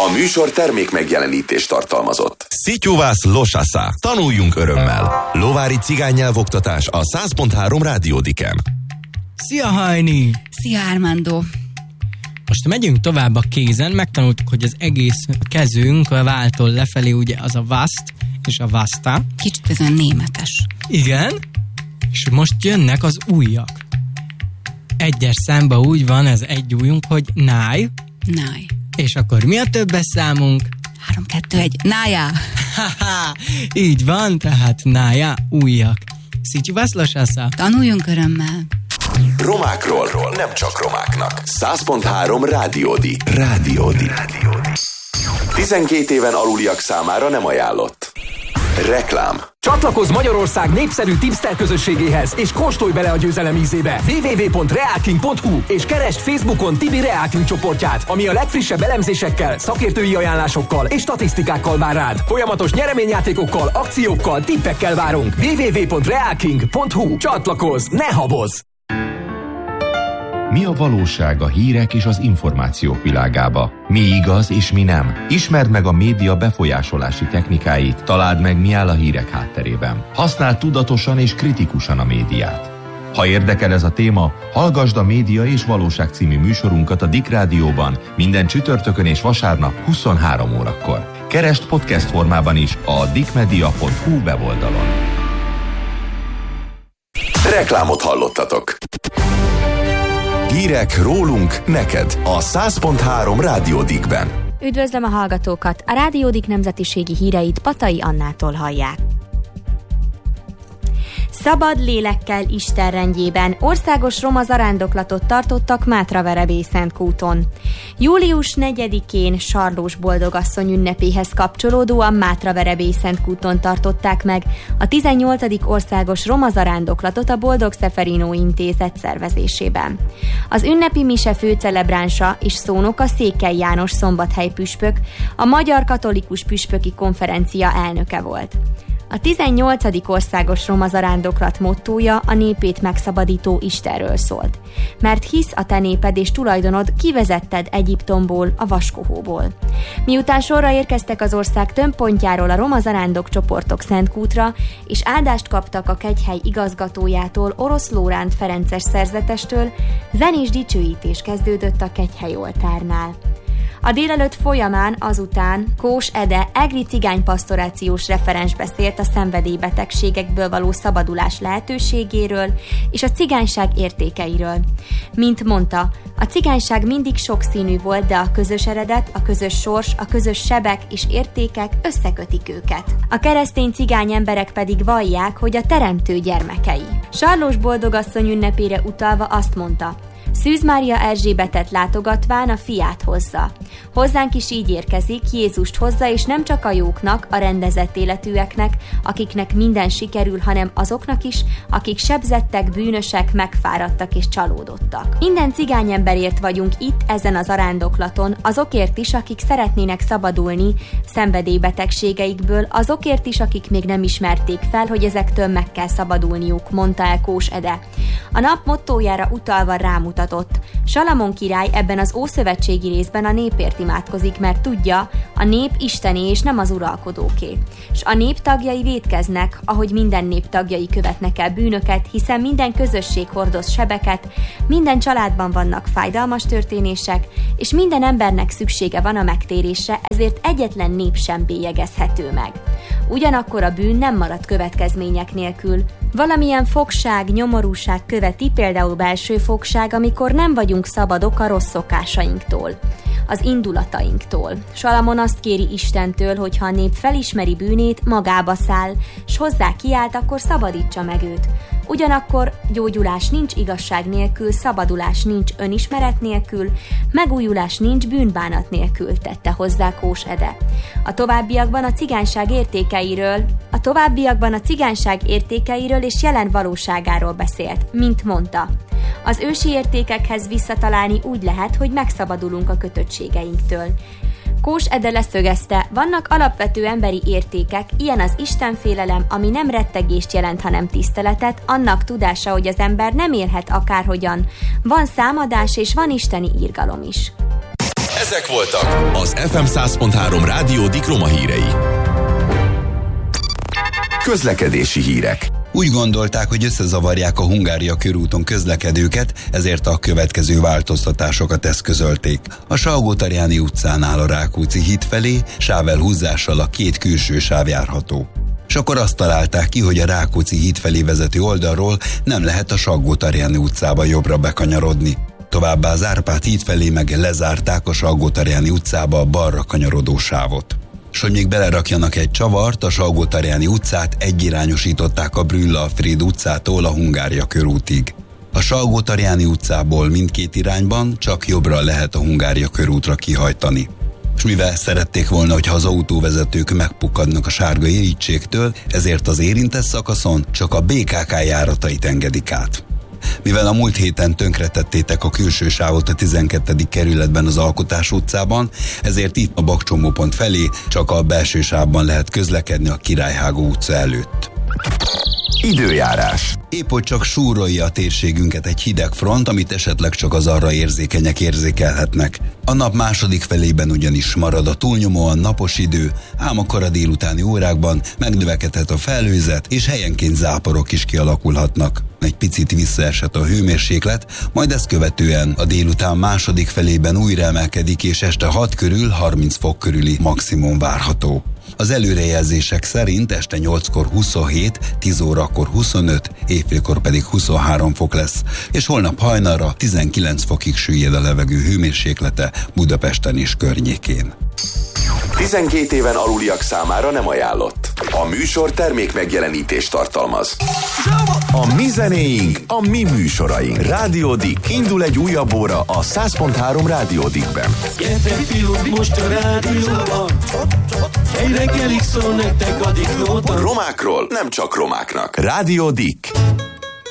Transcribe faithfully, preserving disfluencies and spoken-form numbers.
A műsor termék megjelenítést tartalmazott. Szityuvász losasza. Tanuljunk örömmel. Lovári cigánynyelvoktatás a száz pont három Rádiódiken. Szia, Hajni! Szia, Armando! Most megyünk tovább a kézen, megtanultuk, hogy az egész kezünk a váltól lefelé ugye az a vaszt és a vasta. Kicsit ez olyan németes. Igen, és most jönnek az ujjak. Egyes számban úgy van ez egy ujjunk, hogy náj. Náj. És akkor mi a többes számunk? Három, kettő, egy. Nája! Így van, tehát nája, ujjak. Szityuvász losasza. Tanuljunk örömmel. Romákról, nem csak romáknak. száz pont három Rádiódi. Rádiódi. tizenkét éven aluliak számára nem ajánlott. Reklám. Csatlakozz Magyarország népszerű tipster közösségéhez, és kóstolj bele a győzelem ízébe. double-u double-u double-u pont reálking pont hu és keresd Facebookon Tibi Reálking csoportját, ami a legfrissebb elemzésekkel, szakértői ajánlásokkal és statisztikákkal vár rád. Folyamatos nyereményjátékokkal, akciókkal, tippekkel várunk. double-u double-u double-u pont reálking pont hu. Csatlakozz, ne habozz! Mi a valóság a hírek és az információk világába? Mi igaz és mi nem? Ismerd meg a média befolyásolási technikáit, találd meg, mi áll a hírek hátterében. Használd tudatosan és kritikusan a médiát. Ha érdekel ez a téma, hallgasd a Média és Valóság című műsorunkat a Dick Rádióban minden csütörtökön és vasárnap huszonhárom órakor. Keresd podcast formában is a dickmedia pont hu weboldalon. Reklámot hallottatok. Hírek rólunk, neked a száz pont három Rádiódikben. Üdvözlöm a hallgatókat! A Rádiódik nemzetiségi híreit Patai Annától hallják. Szabad lélekkel Isten rendjében országos roma zarándoklatot tartottak Mátraverebélyszentkúton. július negyedikén Sarlós Boldogasszony ünnepéhez kapcsolódóan Mátraverebélyszentkúton tartották meg a tizennyolcadik országos roma zarándoklatot a Boldog Szeferino Intézet szervezésében. Az ünnepi mise főcelebránsa és szónoka Székely János szombathely püspök, a Magyar Katolikus Püspöki Konferencia elnöke volt. A tizennyolcadik országos roma zarándoklat mottója a népét megszabadító Istenről szólt. Mert hisz a te néped és tulajdonod, kivezetted Egyiptomból, a vaskohóból. Miután sorra érkeztek az ország tömbpontjáról a roma zarándok csoportok Szentkútra, és áldást kaptak a kegyhely igazgatójától, Orosz Lóránt Ferences szerzetestől, zenés dicsőítés kezdődött a kegyhely oltárnál. A délelőtt folyamán azután Kós Ede egri cigánypastorációs referens beszélt a szenvedélybetegségekből való szabadulás lehetőségéről és a cigányság értékeiről. Mint mondta, a cigányság mindig sokszínű volt, de a közös eredet, a közös sors, a közös sebek és értékek összekötik őket. A keresztény cigány emberek pedig vallják, hogy a teremtő gyermekei. Sarlós Boldogasszony ünnepére utalva azt mondta: Szűz Mária Erzsébetet látogatván a fiát hozza. Hozzánk is így érkezik, Jézust hozza, és nem csak a jóknak, a rendezett életűeknek, akiknek minden sikerül, hanem azoknak is, akik sebzettek, bűnösek, megfáradtak és csalódottak. Minden cigányemberért vagyunk itt, ezen az zarándoklaton, azokért is, akik szeretnének szabadulni szenvedélybetegségeikből, azokért is, akik még nem ismerték fel, hogy ezektől meg kell szabadulniuk, mondta el Kós Ede. A nap mottójára utalva rámutatott. Salamon király ebben az ószövetségi részben a népért imádkozik, mert tudja, a nép Istené és nem az uralkodóké. S a nép tagjai vétkeznek, ahogy minden nép tagjai követnek el bűnöket, hiszen minden közösség hordoz sebeket, minden családban vannak fájdalmas történések, és minden embernek szüksége van a megtérésre, ezért egyetlen nép sem bélyegezhető meg. Ugyanakkor a bűn nem marad következmények nélkül. Valamilyen fogság, nyomorúság követi, például belső fogság, amikor nem vagyunk szabadok a rossz szokásainktól, az indulatainktól. Salamon azt kéri Istentől, hogy ha a nép felismeri bűnét, magába száll, s hozzá kiált, akkor szabadítsa meg őt. Ugyanakkor gyógyulás nincs igazság nélkül, szabadulás nincs önismeret nélkül, megújulás nincs bűnbánat nélkül, tette hozzá Kós Ede. A továbbiakban a cigányság értékeiről, a továbbiakban a cigányság értékeiről és jelen valóságáról beszélt, mint mondta. Az ősi értékekhez visszatalálni úgy lehet, hogy megszabadulunk a kötöttségeinktől. Kós Ede leszögezte, vannak alapvető emberi értékek, ilyen az istenfélelem, ami nem rettegést jelent, hanem tiszteletet, annak tudása, hogy az ember nem élhet akárhogyan. Van számadás és van isteni irgalom is. Ez Ezek voltak az ef em száz pont három Rádió Dick Roma hírei. Közlekedési hírek. Úgy gondolták, hogy összezavarják a Hungária körúton közlekedőket, ezért a következő változtatásokat eszközölték. A Salgótarjáni utcánál a Rákóczi híd felé sávelhúzással a két külső sáv járható. És akkor azt találták ki, hogy a Rákóczi híd felé vezető oldalról nem lehet a Salgótarjáni utcába jobbra bekanyarodni. Továbbá az Árpád híd felé meg lezárták a Salgótarjáni utcába a balra kanyarodó sávot. S hogy még belerakjanak egy csavart, a Salgótarjáni utcát egyirányosították a Brühl-Alfréd utcától a Hungária körútig. A Salgótarjáni utcából mindkét irányban csak jobbra lehet a Hungária körútra kihajtani. És mivel szerették volna, hogyha az autóvezetők megpukkadnak a sárga érítségtől, ezért az érintett szakaszon csak a bé ká ká járatait engedik át. Mivel a múlt héten tönkretettétek a külső sávot a tizenkettedik kerületben az Alkotás utcában, ezért itt a bakcsomópont felé csak a belső sávban lehet közlekedni a Királyhágó utca előtt. Időjárás. Épp hogy csak súrolja a térségünket egy hideg front, amit esetleg csak az arra érzékenyek érzékelhetnek. A nap második felében ugyanis marad a túlnyomóan napos idő, ám a kora délutáni órákban megnövekedhet a felhőzet, és helyenként záporok is kialakulhatnak. Egy picit visszaesett a hőmérséklet, majd ezt követően a délután második felében újra emelkedik, és este hat körül harminc fok körüli maximum várható. Az előrejelzések szerint este nyolckor huszonhét, tíz órakor huszonöt, éjfélkor pedig huszonhárom fok lesz, és holnap hajnalra tizenkilenc fokig süllyed a levegő hőmérséklete Budapesten és környékén. tizenkét éven aluliak számára nem ajánlott. A műsor termék megjelenítést tartalmaz. A mi zenéink, a mi műsoraink. Rádió Dick. Indul egy újabb óra a száz pont három Rádió Dickben. Gyertek fiúk, most a rádióban, egy reggelig szól nektek a Dick Nóta. Romákról nem csak romáknak. Rádió Dick.